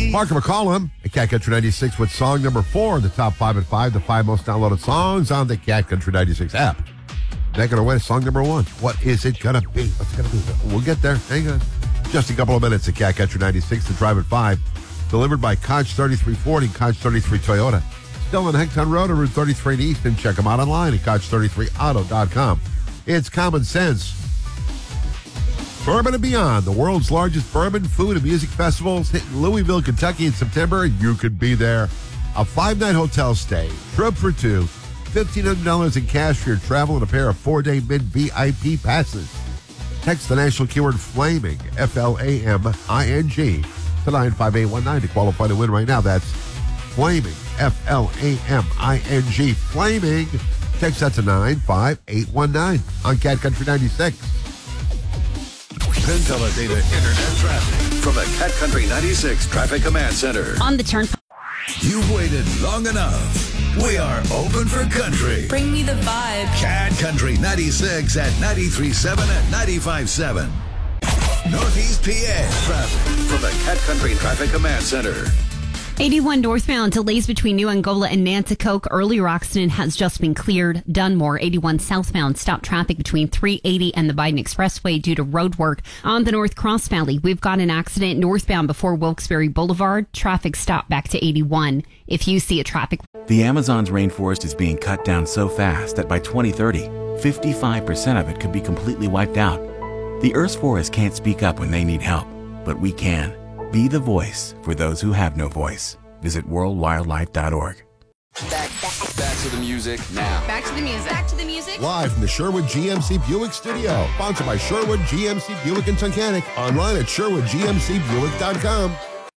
Mark McCollum at Cat Country 96 with song number 4 in the top 5 at 5, the 5 most downloaded songs on the Cat Country 96 app. They're going to win song number 1. What is it going to be? What's it going to be? We'll get there. Hang on. Just a couple of minutes at Cat Country 96, the drive at 5. Delivered by Koch 3340 and Koch 33 Toyota. Still on Hexton Road, Route 33 in Easton. Check them out online at Koch33auto.com. It's common sense. Bourbon and Beyond, the world's largest bourbon, food, and music festivals, hitting Louisville, Kentucky in September. You could be there. A 5-night hotel stay, trip for 2, $1,500 in cash for your travel, and a pair of 4-day Mint VIP passes. Text the national keyword FLAMING, FLAMING, to 95819 to qualify to win right now. That's FLAMING, FLAMING, FLAMING. Text that to 95819 on Cat Country 96. Pentella Internet traffic from the Cat Country 96 Traffic Command Center. On the turnpike. You've waited long enough. We are open for country. Bring me the vibe. Cat Country 96 at 93.7 and 95.7. Northeast PA traffic from the Cat Country Traffic Command Center. 81 northbound, delays between New Angola and Nanticoke. Earlier accident has just been cleared. Dunmore, 81 southbound, stop traffic between 380 and the Biden Expressway due to road work. On the North Cross Valley, we've got an accident northbound before Wilkes-Barre Boulevard. Traffic stop back to 81. If you see a traffic... The Amazon's rainforest is being cut down so fast that by 2030, 55% of it could be completely wiped out. The Earth's forests can't speak up when they need help, but we can. Be the voice for those who have no voice. Visit worldwildlife.org. Back to the music now. Back to the music. Back to the music. Live from the Sherwood GMC Buick Studio. Sponsored by Sherwood GMC Buick and Tunkhannock. Online at SherwoodGMCBuick.com.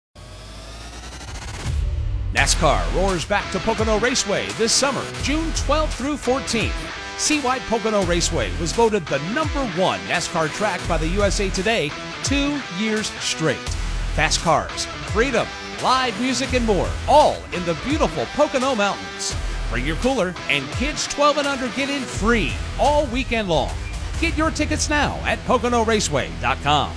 NASCAR roars back to Pocono Raceway this summer, June 12th through 14th. See why Pocono Raceway was voted the #1 NASCAR track by the USA Today 2 years straight. Fast cars, freedom, live music, and more, all in the beautiful Pocono Mountains. Bring your cooler, and kids 12 and under get in free all weekend long. Get your tickets now at PoconoRaceway.com.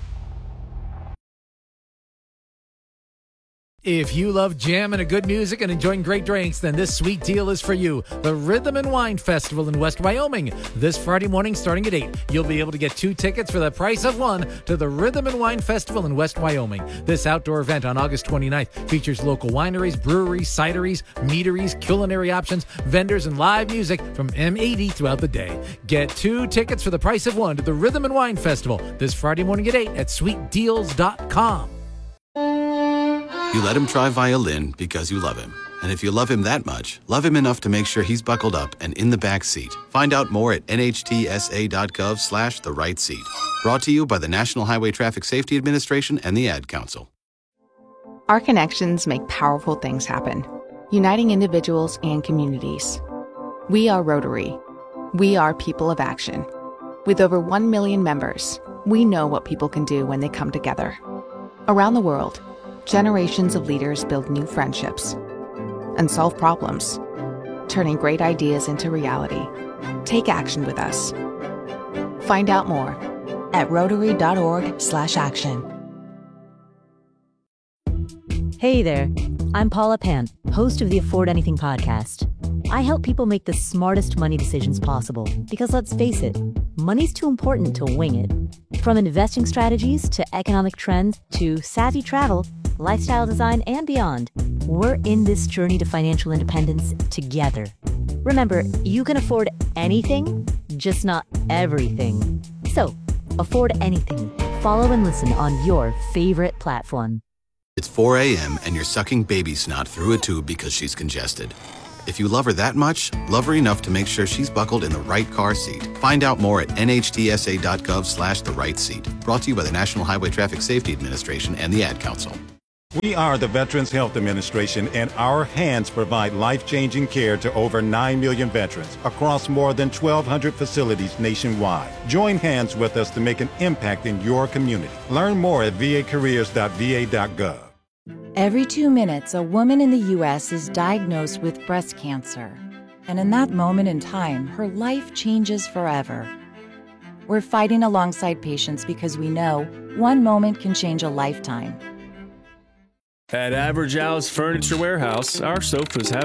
If you love jamming and good music and enjoying great drinks, then this sweet deal is for you. The Rhythm and Wine Festival in West Wyoming. This Friday morning starting at 8. You'll be able to get 2 tickets for the price of 1 to the Rhythm and Wine Festival in West Wyoming. This outdoor event on August 29th features local wineries, breweries, cideries, meaderies, culinary options, vendors, and live music from M80 throughout the day. Get 2 tickets for the price of 1 to the Rhythm and Wine Festival this Friday morning at 8 at sweetdeals.com. You let him try violin because you love him. And if you love him that much, love him enough to make sure he's buckled up and in the back seat. Find out more at nhtsa.gov/the right seat. Brought to you by the National Highway Traffic Safety Administration and the Ad Council. Our connections make powerful things happen, uniting individuals and communities. We are Rotary. We are people of action. With over 1 million members, we know what people can do when they come together. Around the world, generations of leaders build new friendships and solve problems, turning great ideas into reality. Take action with us. Find out more at Rotary.org/action. Hey there, I'm Paula Pant, host of the Afford Anything podcast. I help people make the smartest money decisions possible because let's face it, money's too important to wing it. From investing strategies to economic trends to savvy travel, lifestyle design, and beyond, we're in this journey to financial independence together. Remember, you can afford anything, just not everything. So, afford anything. Follow and listen on your favorite platform. It's 4 a.m. and you're sucking baby snot through a tube because she's congested. If you love her that much, love her enough to make sure she's buckled in the right car seat. Find out more at nhtsa.gov/the right seat. Brought to you by the National Highway Traffic Safety Administration and the Ad Council. We are the Veterans Health Administration, and our hands provide life-changing care to over 9 million veterans across more than 1,200 facilities nationwide. Join hands with us to make an impact in your community. Learn more at vacareers.va.gov. Every 2 minutes, a woman in the U.S. is diagnosed with breast cancer. And in that moment in time, her life changes forever. We're fighting alongside patients because we know one moment can change a lifetime. At Average Al's Furniture Warehouse, our sofas have